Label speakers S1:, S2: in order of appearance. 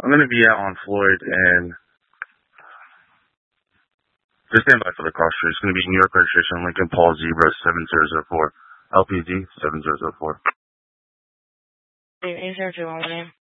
S1: I'm going to be out on Floyd, and just stand by for the cross street. It's going to be New York registration, Lincoln Paul Zebra 7004. LPZ 7004.
S2: 8021 name.